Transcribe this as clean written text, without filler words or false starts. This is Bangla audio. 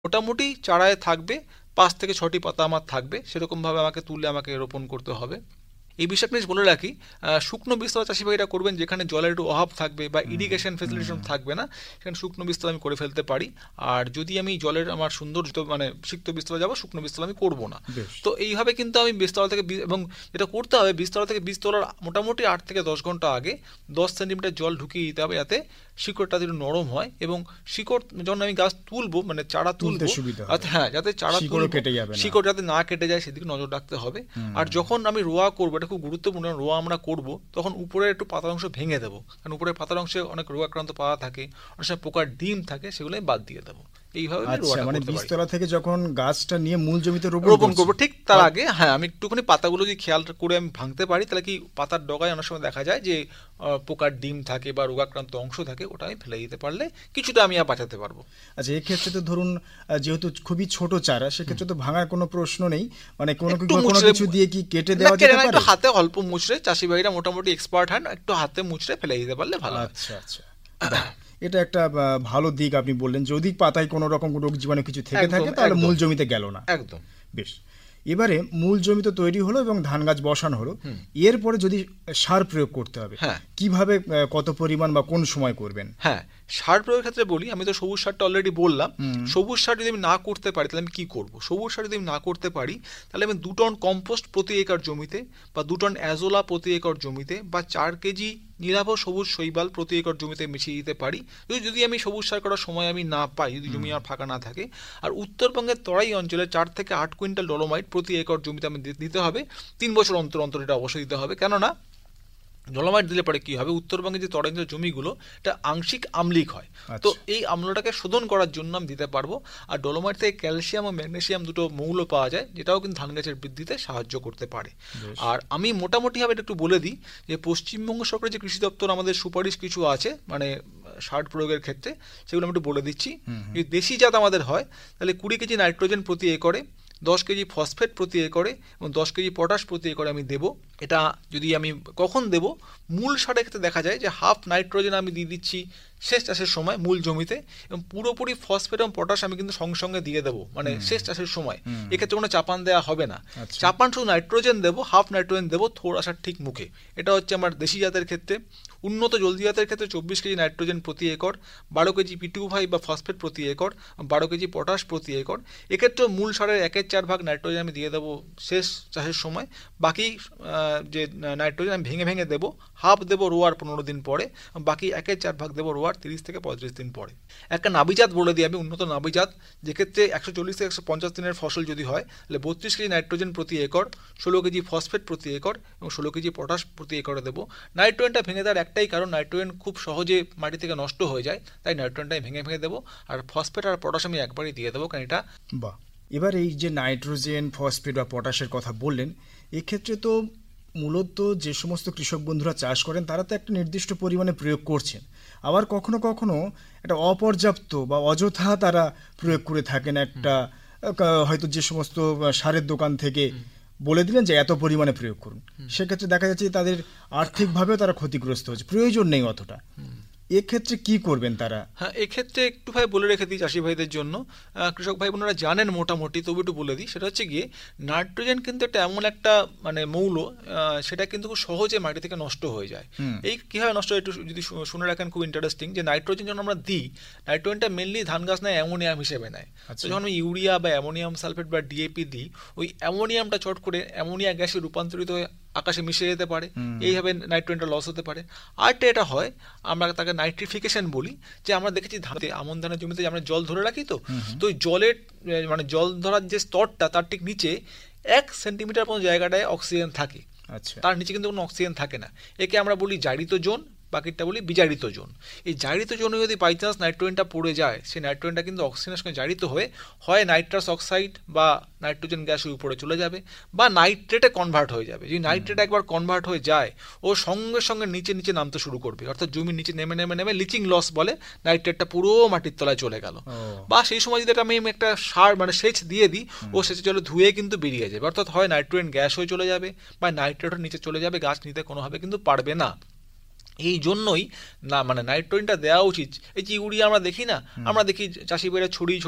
মোটামুটি চারায় থাকবে 5 থেকে 6টি পাতা আমার থাকবে, সেরকমভাবে আমাকে তুলে আমাকে রোপণ করতে হবে। এই বিষয়টা বেশ বলে রাখি, শুকনো বীজতলা চাষি ভাইরা করবেন যেখানে জলের একটু অভাব থাকবে বা ইরিগেশন ফেসিলিটেশন থাকবে না, সেখানে শুকনো বীজতলা আমি করে ফেলতে পারি। আর যদি আমি জলের আমার সুন্দর মানে সিক্ত বীজতলা যাবো, শুকনো বীজতলা আমি করবো না। তো এইভাবে কিন্তু আমি বীজতলা থেকে এবং যেটা করতে হবে, বীজতলা থেকে বীজ তোলার মোটামুটি 8 থেকে 10 ঘন্টা আগে 10 সেন্টিমিটার জল ঢুকিয়ে দিতে হবে, যাতে শিকড়টা একটু নরম হয় এবং শিকড় যখন আমি গাছ তুলবো, মানে চারা তুলবো, হ্যাঁ, যাতে চারা শিকড় যাতে না কেটে যায় সেদিকে নজর রাখতে হবে। আর যখন আমি রোয়া করবো, এটা খুব গুরুত্বপূর্ণ, রোয়া আমরা করবো তখন উপরে একটু পাতার অংশ ভেঙে দেবো, কারণ উপরে পাতার অংশে অনেক রোগাক্রান্ত পাতা থাকে, অনেক সময় পোকার ডিম থাকে, সেগুলো আমি বাদ দিয়ে দেবো। এইভাবে মানে বীজতলা থেকে যখন গাছটা নিয়ে মূল জমিতে রোপণ করবো, ঠিক তার আগে হ্যাঁ আমি একটুখানি পাতাগুলো যদি খেয়াল করে আমি ভাঙতে পারি, তাহলে কি পাতার ডগায় অনেক সময় দেখা যায় যে পোকার ডিম থাকে বা রোগাক্রান্ত অংশ থাকে, ওটা আমি ফেলে দিতে পারলে কিছুটা আমি বাঁচাতে পারবো। আচ্ছা, এক্ষেত্রে তো ধরুন যেহেতু খুবই ছোট চারা, সেক্ষেত্রে তো ভাঙার কোনো প্রশ্ন নেই, মানে কোনো কিছু দিয়ে কি কেটে দেওয়া যেতে পারে? একটু হাতে অল্প মুচড়ে, চাষি ভাইরা মোটামুটি এক্সপার্ট হ্যান্ড, একটু হাতে মুচড়ে ফেলে দিতে পারলে ভালো। আচ্ছা আচ্ছা, এটা একটা ভালো দিক আপনি বললেন। যদি পাতায় কোনো রকম রোগ জীবাণু কিছু থেকে থাকে তাহলে মূল জমিতে গেল না। একদম। বেশ, এবারে মূল জমি তো তৈরি হলো এবং ধান গাছ বসানো হলো, এরপরে যদি সার প্রয়োগ করতে হবে, কিভাবে, কত পরিমাণ বা কোন সময় করবেন? হ্যাঁ, সার প্রয়োগের ক্ষেত্রে বলি, আমি তো সবুজ সারটা অলরেডি বললাম। সবুজ সার যদি আমি না করতে পারি তাহলে আমি কি করব? সবুজ সার যদি আমি না করতে পারি তাহলে আমি 2 টন কম্পোস্ট প্রতি একর জমিতে বা 2 টন অ্যাজোলা প্রতি একর জমিতে বা 4 কেজি নিরাভ সবুজ শৈবাল প্রতি একর জমিতে মিশিয়ে দিতে পারি, যদি আমি সবুজ সার করার সময় আমি না পাই, যদি জমি আমার ফাঁকা না থাকে। আর উত্তরবঙ্গের তরাই অঞ্চলে 4 থেকে 8 কুইন্টাল ডলোমাইট প্রতি একর জমিতে আমি দিতে হবে। 3 বছর অন্তর অন্তর এটা অবশ্যই দিতে হবে, কেননা ডলোমাইট দিলে পরে কি হবে, উত্তরবঙ্গে যে তরাঞ্চল জমিগুলো এটা আংশিক আম্লিক হয়, তো এই আম্লটাকে শোধন করার জন্য আমি দিতে পারবো। আর ডলোমাইট থেকে ক্যালসিয়াম ও ম্যাগনেসিয়াম দুটো মৌল পাওয়া যায়, যেটাও কিন্তু ধান গাছের বৃদ্ধিতে সাহায্য করতে পারে। আর আমি মোটামুটিভাবে একটু বলে দিই যে পশ্চিমবঙ্গ সরকারের যে কৃষি দপ্তর আমাদের সুপারিশ কিছু আছে, মানে সার প্রয়োগের ক্ষেত্রে, সেগুলো আমি একটু বলে দিচ্ছি। যদি দেশি জাত আমাদের হয় তাহলে 20 কেজি নাইট্রোজেন প্রতি একরে, 10 কেজি ফসফেট প্রতি একরে এবং 10 কেজি পটাশ প্রতি একরে আমি দেবো। এটা যদি আমি কখন দেব, মূল সারের ক্ষেত্রে দেখা যায় যে হাফ নাইট্রোজেন আমি দিয়ে দিচ্ছি শেষ চাষের সময় মূল জমিতে, এবং পুরোপুরি ফসফেট এবং পটাশ আমি কিন্তু সঙ্গে সঙ্গে দিয়ে দেবো, মানে শেষ চাষের সময়। এক্ষেত্রে কোনো চাপান দেওয়া হবে না, চাপান শুধু নাইট্রোজেন দেবো, হাফ নাইট্রোজেন দেবো থোড় আসার ঠিক মুখে। এটা হচ্ছে আমার দেশি জাতের ক্ষেত্রে। উন্নত জলদি জাতের ক্ষেত্রে 24 কেজি নাইট্রোজেন প্রতি একর, 12 কেজি P2 বা ফসফেট প্রতি একর, 12 কেজি পটাশ প্রতি একর। এক্ষেত্রে মূল সারের 1/4 ভাগ নাইট্রোজেন আমি দিয়ে দেবো শেষ চাষের সময়। বাকি যে নাইট্রোজেন আমি ভেঙে ভেঙে দেবো, হাফ দেবো রোয়ার 15 দিন পরে, বাকি 1/4 ভাগ দেবো রোয়ার 30 থেকে 35 দিন পরে। একটা নাবিজাত বলে দিই আমি, উন্নত নাবিজাত, যেক্ষেত্রে 140 থেকে 150 দিনের ফসল যদি হয় তাহলে 32 কেজি নাইট্রোজেন প্রতি একর, 16 কেজি ফসফেট প্রতি একর এবং 16 কেজি পটাশ প্রতি একরে দেবো। নাইট্রোজেনটা ভেঙে দেওয়ার একটাই কারণ, নাইট্রোজেন খুব সহজে মাটি থেকে নষ্ট হয়ে যায়, তাই নাইট্রোজেনটাই ভেঙে ভেঙে দেবো। আর ফসফেট আর পটাশ আমি একবারই দিয়ে দেবো, কারণ এটা। বাহ, এবার এই যে নাইট্রোজেন, ফসফেট বা পটাশের কথা বললেন, এক্ষেত্রে তো মূলত যে সমস্ত কৃষক বন্ধুরা চাষ করেন তারা তো একটা নির্দিষ্ট পরিমাণে প্রয়োগ করছেন, আবার কখনো কখনো একটা অপর্যাপ্ত বা অযথা তারা প্রয়োগ করে থাকেন। একটা হয়তো যে সমস্ত সারের দোকান থেকে বলে দিলেন যে এত পরিমাণে প্রয়োগ করুন, সেক্ষেত্রে দেখা যাচ্ছে তাদের আর্থিকভাবেও তারা ক্ষতিগ্রস্ত হচ্ছে, প্রয়োজন নেই অতটা। এক্ষেত্রে কি করবেন তারা? হ্যাঁ, এক্ষেত্রে একটু ভাই বলে রেখে দিই চাষি ভাইদের জন্য, কৃষক ভাই বোনেরা জানেন মোটামুটি, তবু একটু বলে দিই। সেটা হচ্ছে গিয়ে নাইট্রোজেন কিন্তু একটা এমন একটা মানে মৌল, সেটা কিন্তু খুব সহজে মাটি থেকে নষ্ট হয়ে যায়। এই কীভাবে নষ্ট হয় একটু যদি শুনে রাখেন, খুব ইন্টারেস্টিং। যে নাইট্রোজেন যখন আমরা দিই, নাইট্রোজেনটা মেনলি ধান গাছ নেয় অ্যামোনিয়াম হিসেবে নেয়। তো যখন আমি ইউরিয়া বা অ্যামোনিয়াম সালফেট বা ডিএপি দিই, ওই অ্যামোনিয়ামটা চট করে অ্যামোনিয়া গ্যাসে রূপান্তরিত হয়ে আকাশে মিশে যেতে পারে, এইভাবে নাইট্রোজেনটা লস হতে পারে। আরেকটা এটা হয়, আমরা তাকে নাইট্রিফিকেশন বলি, যে আমরা দেখেছি ধানে, আমন ধানের জমিতে আমরা জল ধরে রাখি, তো ওই জলের মানে জল ধরার যে স্তরটা তার ঠিক নিচে 1 সেন্টিমিটার পর্যন্ত জায়গাটায় অক্সিজেন থাকে, তার নিচে কিন্তু কোনো অক্সিজেন থাকে না। একে আমরা বলি জারিত জোন, বাকিটা বলি বিজারিত জোন। এই জারিত জোনে যদি বাই চান্স নাইট্রোজেনটা পড়ে যায়, সেই নাইট্রোজেনটা কিন্তু অক্সিজেনের সঙ্গে জারিত হয়ে হয় নাইট্রাস অক্সাইড বা নাইট্রোজেন গ্যাসের উপরে চলে যাবে বা নাইট্রেটে কনভার্ট হয়ে যাবে। যদি নাইট্রেট একবার কনভার্ট হয়ে যায়, ও সঙ্গে সঙ্গে নিচে নিচে নামতে শুরু করবে, অর্থাৎ জমির নিচে নেমে নেমে নেমে লিচিং লস বলে, নাইট্রেটটা পুরো মাটির তলায় চলে গেল। বা সেই সময় যদি আমি একটা সার মানে সেচ দিয়ে দিই, ও সেচে জলে ধুয়ে কিন্তু বেরিয়ে যাবে, অর্থাৎ হয় নাইট্রোজেন গ্যাস হয়ে চলে যাবে বা নাইট্রেটও নিচে চলে যাবে, গাছ নিতে কোনোভাবে কিন্তু পারবে না। এই জন্যই না মানে নাইট্রোজেনটা দেওয়া উচিত। এই যে ইউরিয়া আমরা দেখি না, আমরা দেখি চাষি ভাইরা ছড়িয়ে